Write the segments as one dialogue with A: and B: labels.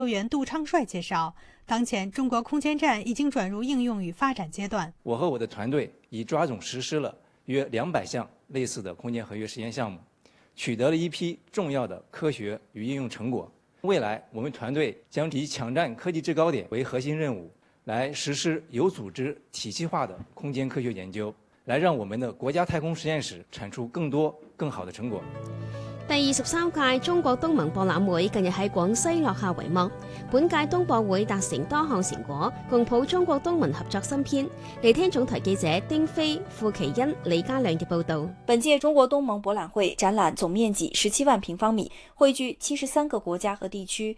A: 员杜昌帅介绍，当前中国空间站已经转入应用与发展阶段。
B: 我和我的团队已抓紧实施了约200项类似的空间合约实验项目，取得了一批重要的科学与应用成果。未来，我们团队将以抢占科技制高点为核心任务，来实施有组织、体系化的空间科学研究，来讓我們的國家太空實驗室產出更多、更好的成果。
C: 第23屆中國東盟博覽會近日喺廣西落下帷幕。本屆東博會達成多項成果，共譜中國東盟合作新篇。嚟聽總台記者丁飛、傅其欣、李家亮嘅報導。
D: 本屆中國東盟博覽會展覽總面積17萬平方米，匯聚73個國家和地區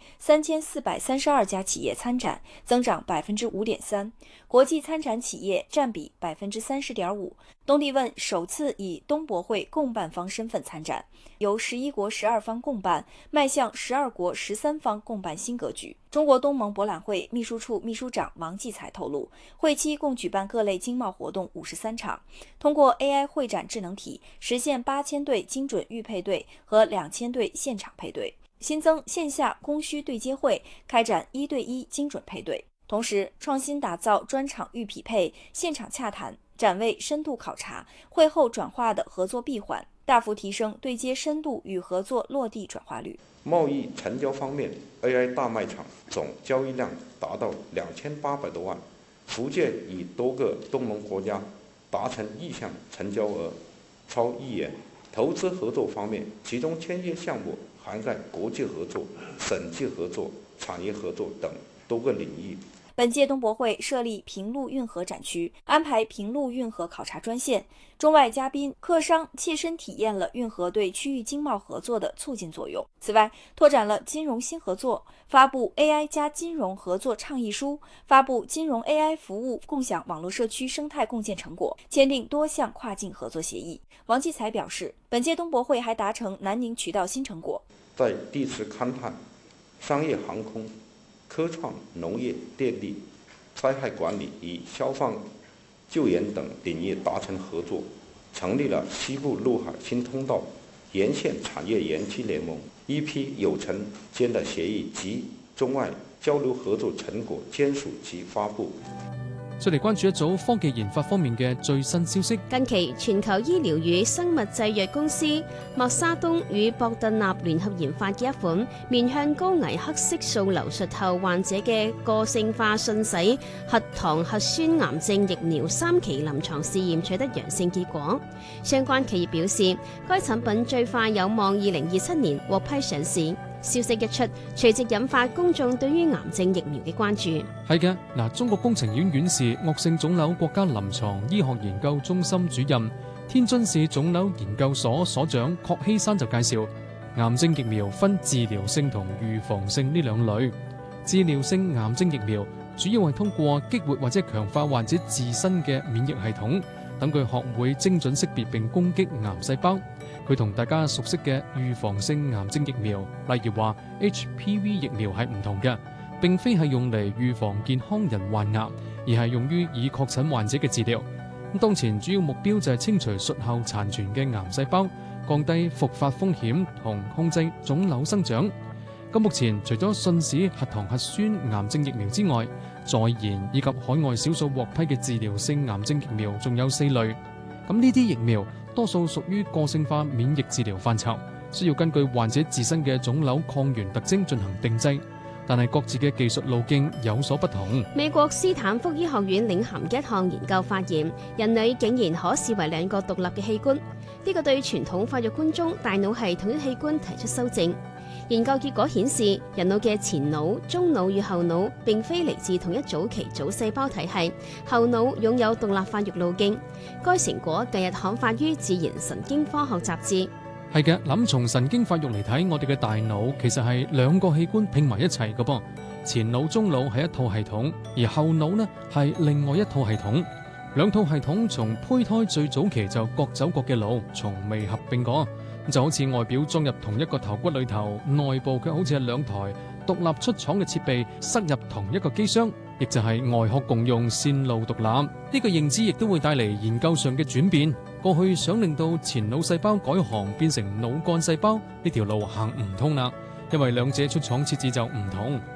D: ，3432家企業參展，增長5.3%，國際參展企業佔比30.5%。東帝汶首次以東博會共辦方身份參展，由11國12方共辦，邁向12國13方共辦新格局。中國東盟博覽會秘書處秘書長王繼才透露，會期共舉辦各類經貿活動53場，通過 AI 會展智能體實現8000對精準預配對和2000對現場配對，新增線下供需對接會，開展1對1精準配對。同時，創新打造專場預匹配、現場洽談、展位深度考察、會後轉化的合作閉環，大幅提升對接深度與合作落地轉化率。
E: 貿易成交方面 ，AI 大賣場總交易量達到2800多萬，福建與多個東盟國家達成意向成交額超1億元。投資合作方面，其中簽約項目涵蓋國際合作、省際合作、產業合作等多個領域。
D: 本屆東博會設立平陸運河展區，安排平陸運河考察專線，中外嘉賓、客商切身體驗了運河對區域經貿合作的促進作用。此外，拓展了金融新合作，發布 AI 加金融合作倡議書，發布金融 AI 服務共享網絡社區生態共建成果，簽訂多項跨境合作協議。王繼才表示，本屆東博會還達成南寧渠道新成果，
E: 在地質勘探、商業航空、科創、農業、電力、災害管理與消防救援等領域達成合作，成立了西部陸海新通道沿線產業園區聯盟，一批有成間的協議及中外交流合作成果簽署及發布。
F: 再嚟關注一組科技研發方面嘅最新消息。
C: 近期全球醫療與生物製藥公司默沙東與博特納聯合研發嘅一款面向高危黑色素瘤術後患者嘅個性化信使核糖核酸癌症疫苗3期臨床試驗取得陽性結果。相關企業表示，該產品最快有望2027年獲批上市。消息一出，隨即引發公眾對於癌症疫苗嘅關注。
F: 係嘅，嗱，中國工程院院士、惡性腫瘤國家臨床醫學研究中心主任、天津市腫瘤研究所所長郝希山就介紹，癌症疫苗分治療性同預防性呢兩類。治療性癌症疫苗主要係通過激活或者強化患者自身嘅免疫系統，等佢學會精準識別並攻擊癌細胞。佢同大家熟悉嘅預防性癌症疫苗，例如話 HPV 疫苗係唔同嘅，並非係用嚟預防健康人患癌，而係用於已確診患者嘅治療。咁當前主要目標就係清除術後殘存嘅癌細胞，降低復發風險同控制腫瘤生長。咁目前除咗信使核糖核酸癌症疫苗之外，在研以及海外少數獲批嘅治療性癌症疫苗仲有4類。咁呢啲疫苗多數屬於個性化免疫治療範疇，需要根據患者自身嘅腫瘤抗原特徵進行定製，但係各自嘅技術路徑有所不同。
C: 美國斯坦福醫學院領銜嘅一項研究發現，人類竟然可視為2個獨立嘅器官，呢個對傳統發育觀中大腦係統一器官提出修正。研究結果顯示，人腦嘅前腦、中腦與後腦並非嚟自同一早期組細胞體系，後腦擁有獨立發育路徑。該成果近日刊發於《自然神經科學雜誌》。
F: 係嘅，諗從神經發育嚟睇，我哋嘅大腦其實係2個器官拼埋一齊嘅噃。前腦、中腦係一套系統，而後腦呢係另外一套系統。2套系統從胚胎最早期就各走各嘅路，從未合併過。就好似外表裝入同一個頭骨裏頭，內部卻好似係2台獨立出廠嘅設備塞入同一個機箱，亦就係外殼共用、線路獨立。呢個認知亦都會帶嚟研究上嘅轉變。過去想令到前腦細胞改行變成腦幹細胞，呢條路行唔通啦，因為兩者出廠設置就唔同。